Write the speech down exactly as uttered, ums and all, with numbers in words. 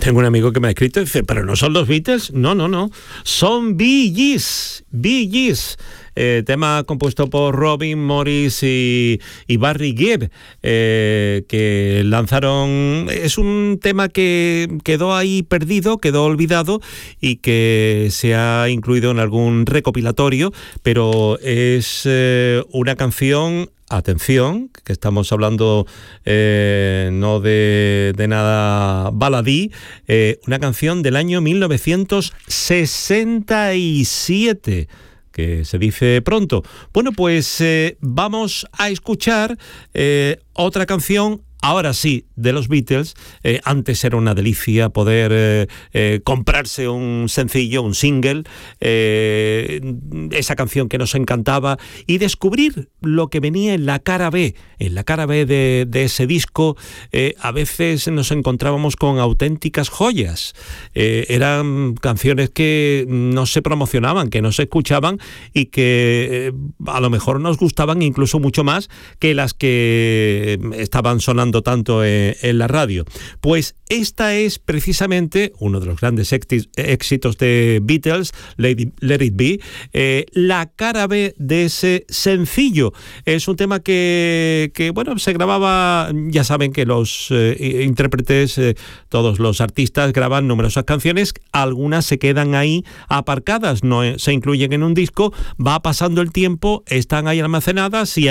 tengo un amigo que me ha escrito y dice, ¿pero no son los Beatles? No, no, no. Son Bee Gees. Bee Gees. Eh, tema compuesto por Robin Morris y, y Barry Gibb, eh, que lanzaron. Es un tema que quedó ahí perdido, quedó olvidado y que se ha incluido en algún recopilatorio, pero es eh, una canción. Atención, que estamos hablando eh, no de, de nada baladí, eh, una canción del año mil novecientos sesenta y siete, que se dice pronto. Bueno, pues eh, vamos a escuchar eh, otra canción. Ahora sí, de los Beatles. Eh, antes era una delicia poder eh, eh, comprarse un sencillo, un single, eh, esa canción que nos encantaba, y descubrir lo que venía en la cara B. En la cara B de, de ese disco, eh, a veces nos encontrábamos con auténticas joyas. Eh, eran canciones que no se promocionaban, que no se escuchaban y que eh, a lo mejor nos gustaban incluso mucho más que las que estaban sonando tanto en, en la radio. Pues esta es precisamente uno de los grandes éxitos de Beatles, Let It, Let It Be, eh, la cara B de ese sencillo. Es un tema que, que bueno, se grababa, ya saben que los eh, intérpretes, eh, todos los artistas graban numerosas canciones, algunas se quedan ahí aparcadas, no se incluyen en un disco, va pasando el tiempo, están ahí almacenadas y